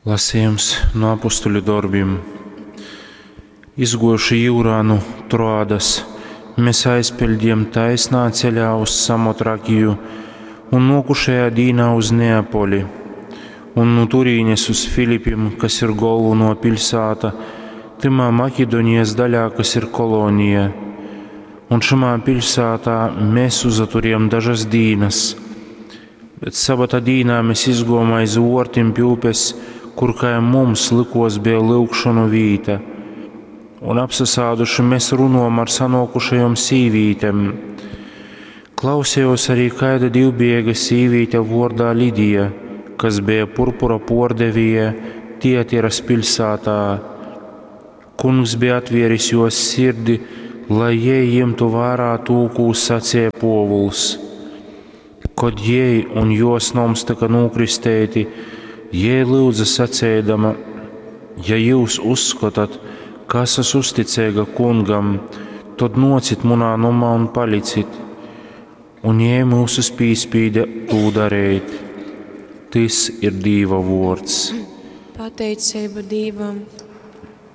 Lasījums no apustuļu darbiem. Izgojuši jūrā no Troādas, mēs aizpildījām taisnā ceļā uz Samotrakiju un nokušajā dīnā uz Neapoli, un no Turīnes uz Filipiem, kas ir galveno pilsēta, timā Maķedonijas daļā, kas ir kolonija. Un šamā pilsētā mēs uzaturējām dažas dīnas, bet sabata dīnā mēs izgojām aiz vortim pie upes, kur kā mums likos bija lūgšanu vīta. Un apsasāduši mēs runājam ar sanokušajām sīvītēm. Klausījos arī kāda divbiega sīvīte vārdā Lidija, kas bija purpura pordevīja Tiatiras pilsētā. Kungs bija atvieris jos sirdi, lai jai ņemtu vērā tū, ko sacīja Povuls. Kad jai un jos noms tika nokristēti, jai lūdza sacēdama: ja jūs uzskatāt, ka esat uzticīga kungam, tad nocit munā nomā un palicit. Un jai mūsu pīspīda tū darīt. Tas ir Dieva vārds. Pateicība Dievam.